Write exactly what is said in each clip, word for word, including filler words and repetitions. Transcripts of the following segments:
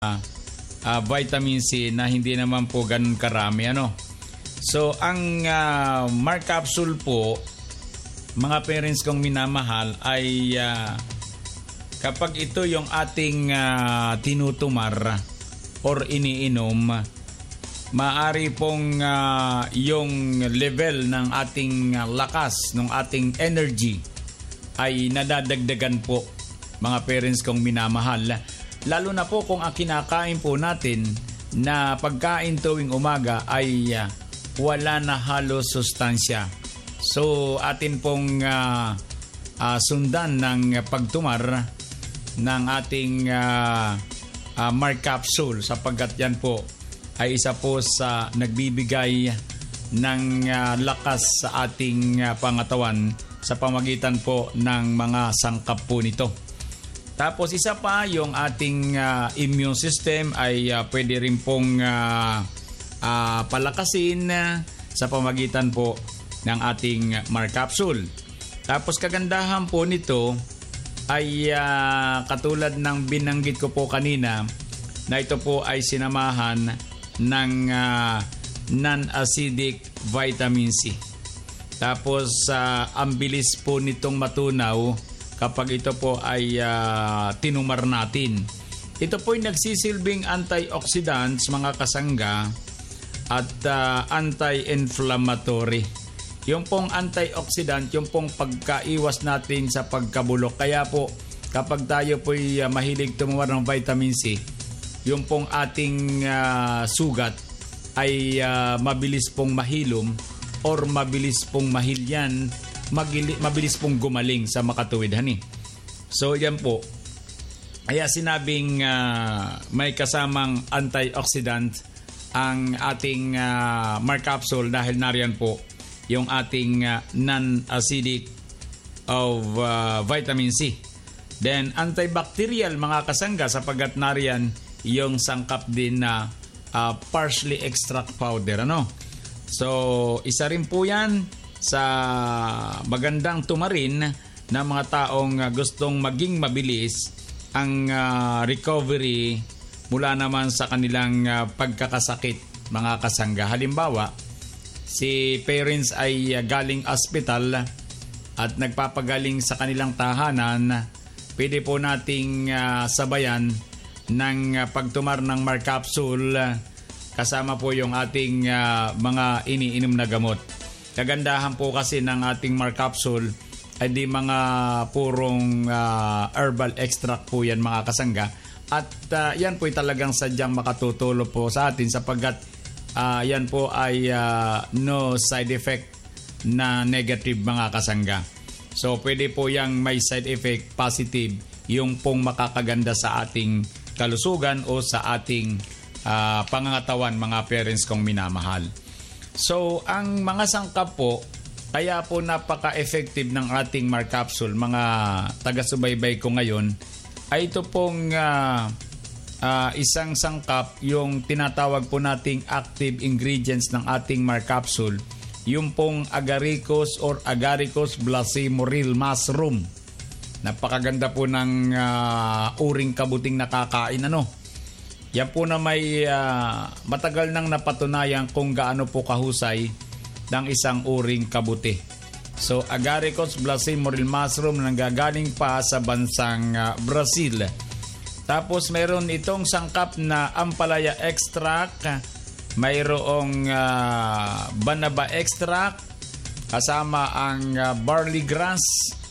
uh, vitamin C na hindi naman po ganun karami. Ano? So, ang uh, Mark Capsule po, mga parents kong minamahal, ay uh, kapag ito yung ating uh, tinutumar or iniinom, maaari pong uh, yung level ng ating uh, lakas, ng ating energy ay nadadagdagan po, mga parents kong minamahal. Lalo na po kung ang kinakain po natin na pagkain tuwing umaga ay uh, wala na halos sustansya. So atin pong uh, uh, sundan ng pagtumar ng ating uh, uh, Mark Capsule, sapagkat yan po ay isa po sa nagbibigay ng uh, lakas sa ating uh, pangatawan sa pamagitan po ng mga sangkap po nito. Tapos isa pa, yung ating uh, immune system ay uh, pwede rin pong uh, uh, palakasin uh, sa pamagitan po ng ating Mark Capsule. Tapos kagandahan po nito ay uh, katulad ng binanggit ko po kanina, na ito po ay sinamahan ng uh, non-acidic vitamin C. Tapos uh, ang bilis po nitong matunaw kapag ito po ay uh, tinumar natin. Ito po ay nagsisilbing antioxidants, mga kasangga, at uh, anti-inflammatory. Yung pong antioxidant, yung pong pagkaiwas natin sa pagkabulok. Kaya po kapag tayo po ay uh, mahilig tumumar ng vitamin C, yung pong ating uh, sugat ay uh, mabilis pong mahilom or mabilis pong mahilyan, magili, mabilis pong gumaling sa makatuwid, hani. So yan po. Kaya sinabing uh, may kasamang antioxidant ang ating uh, Mark Capsule dahil nariyan po yung ating uh, non-acidic of uh, vitamin C. Then antibacterial, mga kasangga, sapagkat nariyan yung sangkap din na uh, parsley extract powder. Ano? So isa rin po yan sa magandang tumarin ng mga taong gustong maging mabilis ang uh, recovery mula naman sa kanilang uh, pagkakasakit, mga kasangga. Halimbawa, si parents ay uh, galing ospital at nagpapagaling sa kanilang tahanan, pwede po nating uh, sabayan ng uh, pagtumar ng Mark Capsule uh, kasama po yung ating uh, mga iniinom na gamot. Kagandahan po kasi ng ating Mark Capsule ay di mga purong uh, herbal extract po yan, mga kasangga. At uh, yan po ay talagang sadyang makatutulong po sa atin sapagkat uh, yan po ay uh, no side effect na negative, mga kasangga. So pwede po yang may side effect positive, yung pong makakaganda sa ating kalusugan o sa ating uh, pangangatawan, mga parents kong minamahal. So, ang mga sangkap po, kaya po napaka-effective ng ating Mark Capsule, mga taga-subaybay ko ngayon, ay ito pong uh, uh, isang sangkap, yung tinatawag po nating active ingredients ng ating Mark Capsule, yung pong agaricus or agaricus blacimoril mushroom. Napakaganda po ng uh, uring kabuting nakakain, ano? Yan po na may uh, matagal nang napatunayan kung gaano po kahusay ng isang uring kabuti. So, agaricus blacimoril mushroom na nanggagaling pa sa bansang uh, Brazil. Tapos mayroon itong sangkap na ampalaya extract, mayroong uh, banaba extract, kasama ang uh, barley grass,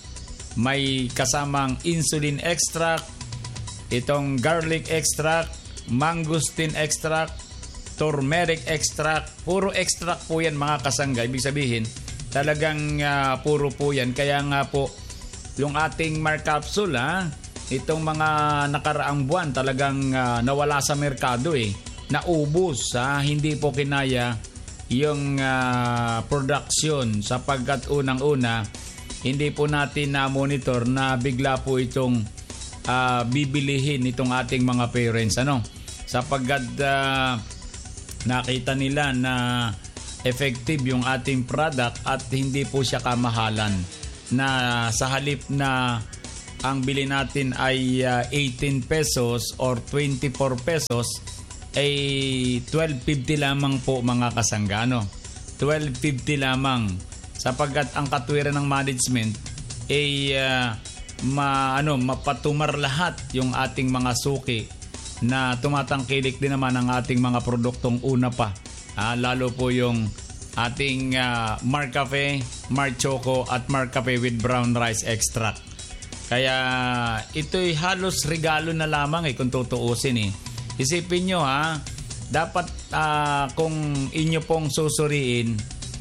may kasamang insulin extract, itong garlic extract, mangosteen extract, turmeric extract. Puro extract po yan, mga kasangga. Ibig sabihin, talagang uh, puro po yan. Kaya nga po, yung ating Mark Capsule, ha, itong mga nakaraang buwan, talagang uh, nawala sa merkado eh. Naubos, ha? Hindi po kinaya yung uh, production sapagkat unang-una, hindi po natin na-monitor na bigla po itong uh, bibilihin itong ating mga parents. Ano? Sapagkat uh, nakita nila na effective yung ating product at hindi po siya kamahalan, na sa halip na ang bili natin ay uh, eighteen pesos or twenty-four pesos, ay twelve fifty lamang po mga kasangga. Ano? twelve fifty lamang. Sapagkat ang katwiran ng management ay uh, ma, ano, mapatumar lahat yung ating mga suki na tumatangkilik din naman ang ating mga produktong una pa. Ah, lalo po yung ating uh, Mark Cafe, Mark Choco at Mark Cafe with brown rice extract. Kaya ito'y halos regalo na lamang eh kung tutuusin eh. Isipin nyo ha, dapat uh, kung inyo pong susuriin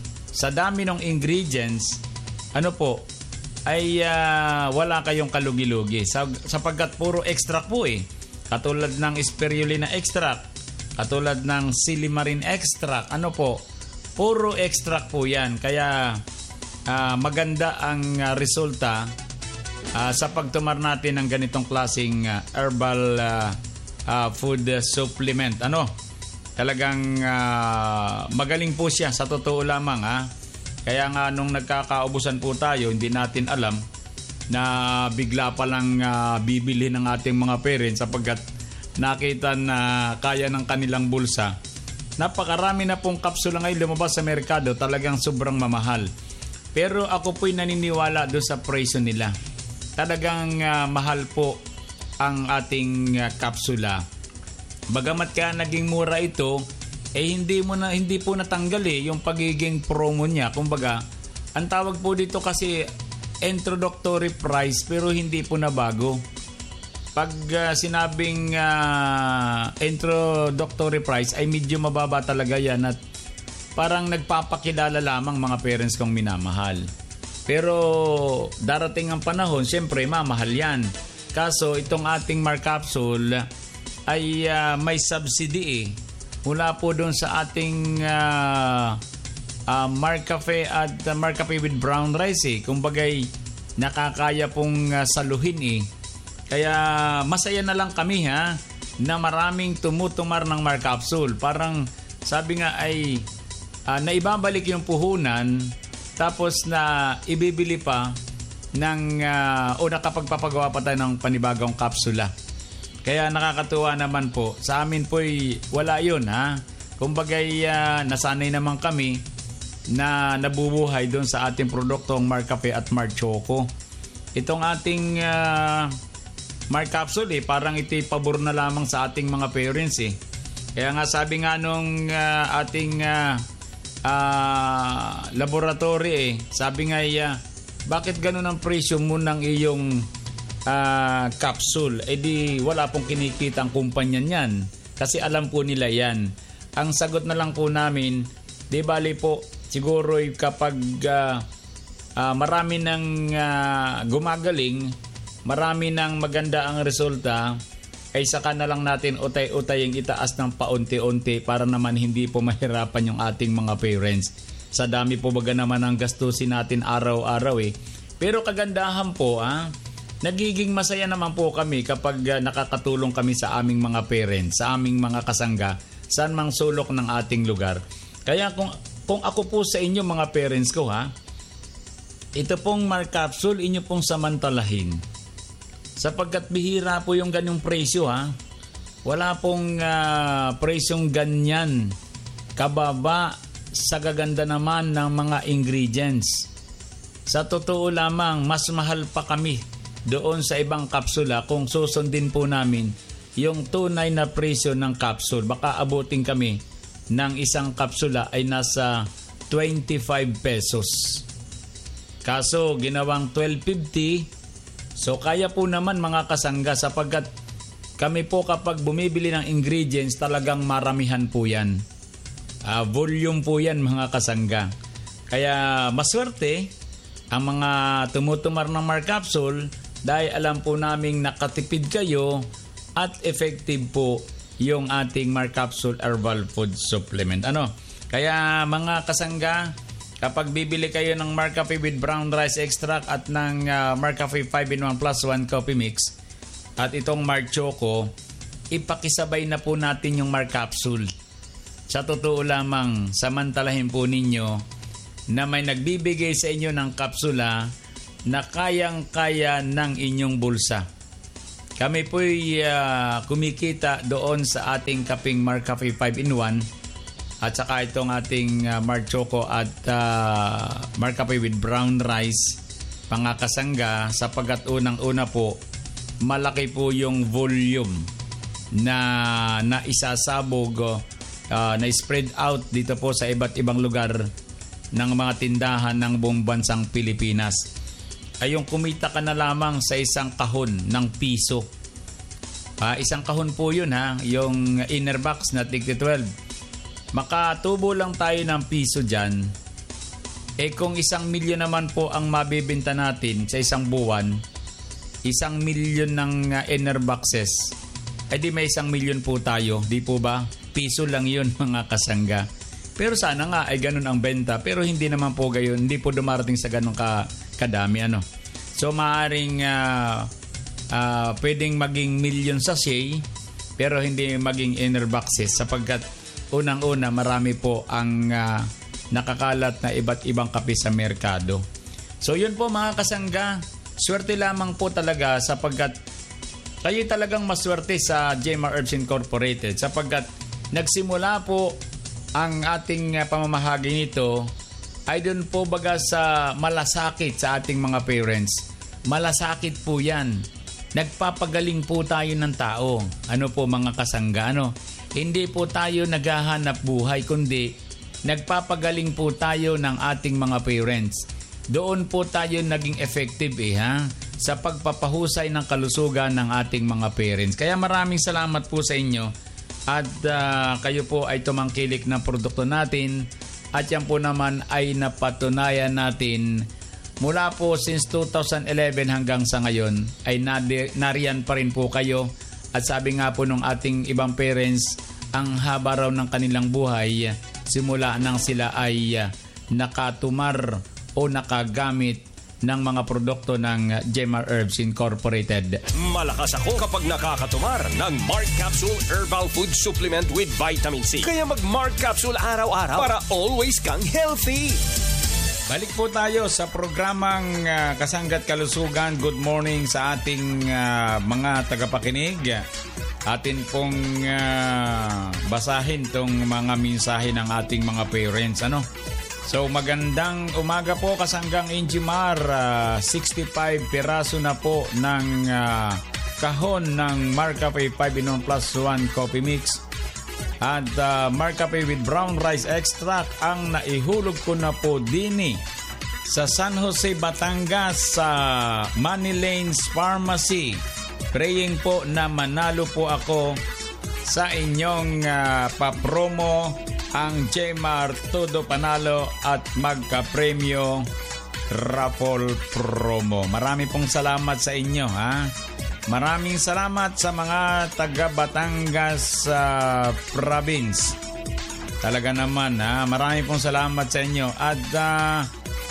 sa dami ng ingredients, ano po, ay uh, wala kayong kalugi-lugi. Sa, sapagkat puro extract po eh. Katulad ng spirulina extract, katulad ng silimarin extract, ano po, puro extract po yan. Kaya uh, maganda ang uh, resulta uh, sa pagtumar natin ng ganitong klaseng uh, herbal uh, uh, food uh, supplement. Ano? Talagang uh, magaling po siya sa totoo lamang ha. Kaya nga nung nagkakaubusan po tayo, hindi natin alam na bigla pa lang uh, bibili ng ating mga parents sapagkat nakita na kaya ng kanilang bulsa. Napakarami na pong kapsula ngayon lumabas sa merkado, talagang sobrang mamahal. Pero ako po'y naniniwala doon sa presyo nila. Talagang uh, mahal po ang ating uh, kapsula. Bagamat kaya naging mura ito, eh hindi mo na hindi po natanggal eh yung pagiging promo niya. Kumbaga, ang tawag po dito kasi introductory price pero hindi po na bago. Pag uh, sinabing uh, introductory price ay medyo mababa talaga yan at parang nagpapakilala lamang mga parents kong minamahal. Pero darating ang panahon, siyempre mamahal yan. Kaso itong ating Mark Capsule ay uh, may subsidy eh. Mula po doon sa ating uh, uh, Mark Cafe at uh, Mark Cafe with brown rice eh. Kumbagay nakakaya pong uh, saluhin eh. Kaya masaya na lang kami ha na maraming tumutumar ng Mark Capsule. Parang sabi nga ay uh, naibabalik yung puhunan tapos na ibibili pa ng uh, o nakapagpapagawa pa tayo ng panibagong kapsula. Kaya nakakatuwa naman po. Sa amin po'y wala yun ha. Kumbagay uh, nasanay naman kami na nabubuhay doon sa ating produktong Mark Cafe at Mark Choco. Itong ating uh, Mark Capsule eh, parang ito'y pabor na lamang sa ating mga parents eh. Kaya nga sabi nga nung uh, ating uh, uh, laboratory eh, sabi nga uh, bakit ganun ang presyo mo ng iyong uh, capsule? Eh di wala pong kinikita ang kumpanya niyan. Kasi alam po nila yan. Ang sagot na lang po namin, di bali po, siguro kapag uh, uh, marami ng uh, gumagaling, marami ng maganda ang resulta, ay saka na lang natin utay-utaying itaas ng paunti-unti para naman hindi po mahirapan yung ating mga parents. Sa dami po baga naman ang gastusin natin araw-araw eh. Pero kagandahan po ah, nagiging masaya naman po kami kapag uh, nakakatulong kami sa aming mga parents, sa aming mga kasangga, saan mang sulok ng ating lugar. Kaya kung, kung ako po sa inyo mga parents ko ha, ito pong Mark Capsule inyo pong samantalahin. Sapagkat bihira po yung ganyong presyo ha. Wala pong uh, presyong ganyan kababa sa gaganda naman ng mga ingredients. Sa totoo lamang, mas mahal pa kami doon sa ibang kapsula kung susundin po namin yung tunay na presyo ng capsule. Baka abutin kami ng isang kapsula ay nasa twenty-five pesos. Kaso ginawang twelve fifty. So kaya po naman mga kasangga sapagkat kami po kapag bumibili ng ingredients talagang maramihan po yan. Uh, volume po yan mga kasangga. Kaya maswerte ang mga tumutumar ng Mark Capsule dahil alam po naming nakatipid kayo at effective po yung ating Mark Capsule Herbal Food Supplement. Ano? Kaya mga kasangga, kapag bibili kayo ng Mark Cafe with brown rice extract at ng uh, Mark Cafe five in one plus one coffee mix at itong Mark Choco, ipakisabay na po natin yung Mark Capsule. Sa totoo lamang, samantalahin po ninyo na may nagbibigay sa inyo ng kapsula na kayang-kaya ng inyong bulsa. Kami po'y uh, kumikita doon sa ating kaping Mark Cafe five in one at saka itong ating uh, Mark Choco at uh, Mark Cafe with brown rice, mga kasangga, sapagkat unang-una po, malaki po yung volume na naisasabog, uh, na spread out dito po sa iba't ibang lugar ng mga tindahan ng buong bansang Pilipinas. Ay yung kumita ka na lamang sa isang kahon ng piso. Uh, isang kahon po yun ha, yung inner box na tig twelve. Makatubo lang tayo ng piso dyan. Eh kung isang milyon naman po ang mabibenta natin sa isang buwan, isang milyon ng uh, inner boxes, eh di may isang milyon po tayo, di po ba? Piso lang yun mga kasangga. Pero sana nga ay ganun ang benta, pero hindi naman po gayon, hindi po dumarating sa ganun ka, kadami ano. So maaaring uh, uh, pwedeng maging million sachet, pero hindi maging inner boxes sapagkat unang-una marami po ang uh, nakakalat na iba't ibang kape sa merkado. So yun po mga kasangga, swerte lamang po talaga sapagkat kayo talagang maswerte sa J M R Herbs Incorporated sapagkat nagsimula po ang ating uh, pamamahagi nito ay doon po baga sa malasakit sa ating mga parents. Malasakit po yan. Nagpapagaling po tayo ng tao. Ano po mga kasangga, ano? Hindi po tayo naghahanap buhay kundi nagpapagaling po tayo ng ating mga parents. Doon po tayo naging effective eh ha, sa pagpapahusay ng kalusugan ng ating mga parents. Kaya maraming salamat po sa inyo at uh, kayo po ay tumangkilik ng produkto natin at yan po naman ay napatunayan natin mula po since two thousand eleven hanggang sa ngayon ay nadi- nariyan pa rin po kayo. At sabi nga po ng ating ibang parents, ang haba raw ng kanilang buhay simula nang sila ay nakatumar o nakagamit ng mga produkto ng J M R Herbs Incorporated. Malakas ako kapag nakakatumar ng Mark Capsule Herbal Food Supplement with Vitamin C. Kaya mag-Mark Capsule araw-araw para always kang healthy. Balik po tayo sa programang uh, Kasanggat Kalusugan. Good morning sa ating uh, mga tagapakinig. Atin pong uh, basahin tong mga mensahe ng ating mga parents. Ano? So magandang umaga po kasanggang Injimar, uh, sixty-five piraso na po ng uh, kahon ng Mark Cafe five in one plus one coffee mix at uh, Mark Cafe with brown rice extract ang naihulog ko na po dini sa San Jose, Batangas sa Money Lanes Pharmacy. Praying po na manalo po ako sa inyong uh, papromo ang J M R Todo Panalo at magka-premyo raffle promo. Marami pong salamat sa inyo ha. Maraming salamat sa mga taga Batangas uh, province. Talaga naman ha. Marami pong salamat sa inyo. At uh,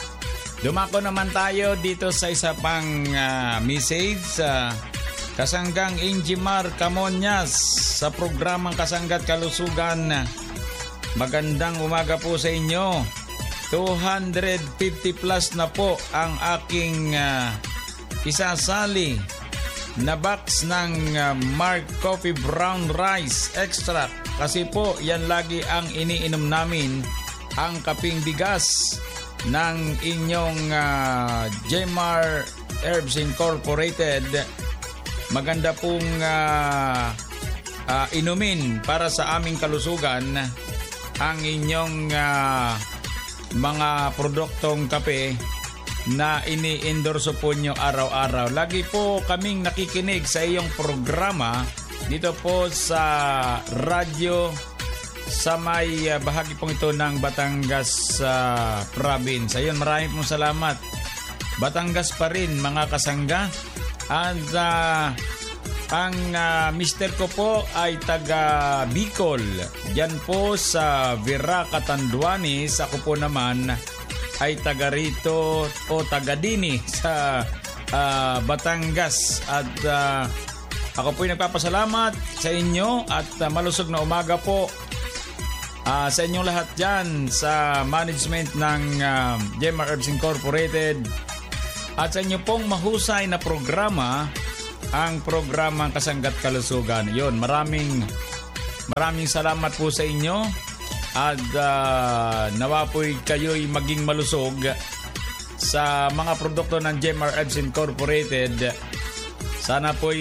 dumako naman tayo dito sa isa pang uh, message. Uh, Kasanggang Injimar Camonyas sa programang Kasanggat Kalusugan. Magandang umaga po sa inyo. two hundred fifty plus na po ang aking uh, isasali na box ng uh, Mark Coffee Brown Rice Extract. Kasi po yan lagi ang iniinom namin, ang kaping bigas ng inyong uh, J M R Herbs Incorporated. Maganda pong uh, uh, inumin para sa aming kalusugan ang inyong uh, mga produktong kape na ini-endorso po nyo araw-araw. Lagi po kaming nakikinig sa iyong programa dito po sa radyo sa may uh, bahagi pong ito ng Batangas uh, province. Ayun, maraming pong salamat. Batangas pa rin mga kasangga. At uh, ang uh, mister ko po ay taga Bicol. Yan po sa Vera Catanduanes. Ako po naman ay taga rito o taga Dini sa uh, Batangas. At uh, ako po ay nagpapasalamat sa inyo at uh, malusog na umaga po uh, sa inyong lahat dyan sa management ng uh, J M R Herbs Incorporated. at sa inyo pong mahusay na programa, ang programang Kasangga't Kalusugan. Yun, maraming maraming salamat po sa inyo at uh, nawa po'y kayo'y maging malusog sa mga produkto ng G M R Herbs Incorporated. Sana po'y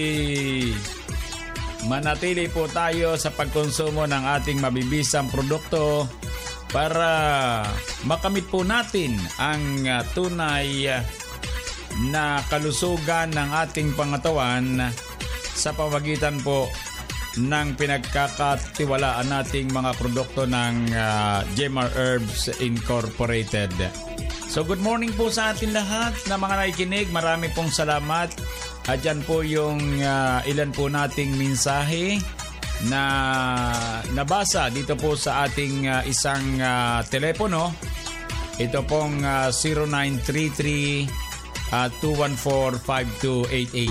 manatili po tayo sa pagkonsumo ng ating mabibisang produkto para makamit po natin ang uh, tunay uh, na kalusugan ng ating pangatawan sa pamagitan po ng pinagkakatiwalaan nating mga produkto ng uh, G M R Herbs Incorporated. So good morning po sa atin lahat na mga nakikinig. Marami pong salamat. At yan po yung uh, ilan po nating mensahe na nabasa dito po sa ating uh, isang uh, telepono. Ito pong uh, zero nine three three two one four five two eight eight.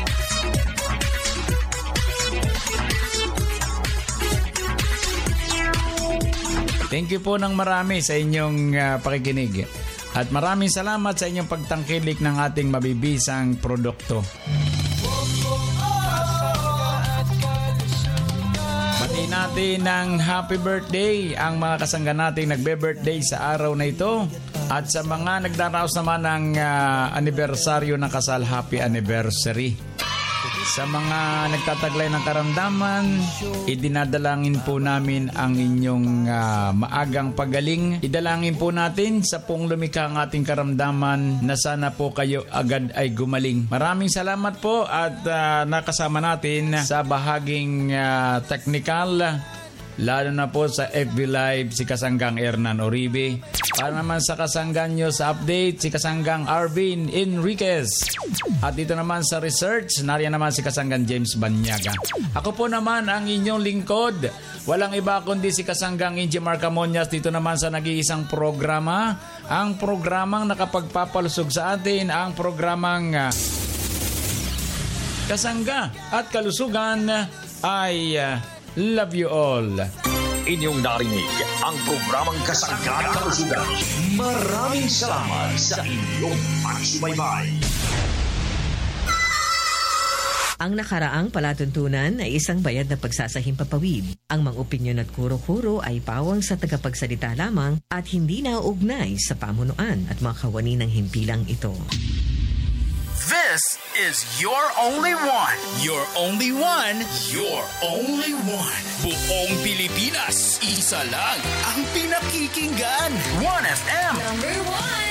Thank you po ng marami sa inyong uh, pakikinig. At maraming salamat sa inyong pagtangkilik ng ating mabibisang produkto. Bati natin ng happy birthday ang mga kasangga nating nagbe-birthday sa araw na ito. At sa mga nagdaraos naman ng uh, anibersaryo ng kasal, happy anniversary. Sa mga nagtataglay ng karamdaman, idinadalangin po namin ang inyong uh, maagang pagaling. Idalangin po natin sa pong lumikha ang ating karamdaman na sana po kayo agad ay gumaling. Maraming salamat po at uh, nakasama natin sa bahaging uh, technical, lalo na po sa F B Live si Kasanggang Hernan Oribe. Para naman sa kasanggan nyo sa update, si Kasanggang Arvin Enriquez. At dito naman sa research, nariyan naman si Kasanggang James Banyaga. Ako po naman ang inyong lingkod. Walang iba kundi si Kasanggang Inji Marcamonias dito naman sa nag-iisang programa. Ang programang nakapagpapalusog sa atin, ang programang uh, Kasangga at Kalusugan ay uh, love you all. Inyong narinig ang programang Kasangga at Kalusugan. Maraming salamat sa inyong pagsubaybay. Ang nakaraang palatuntunan ay isang bayad na pagsasahimpapawid. Ang mga opinyon at kuro-kuro ay pawang sa tagapagsalita lamang at hindi nauugnay sa pamunuan at mga kawani ng himpilang ito. This is your only one. Your only one. Your only one. Buong Pilipinas, isa lang ang pinakikinggan. one F M. Number one.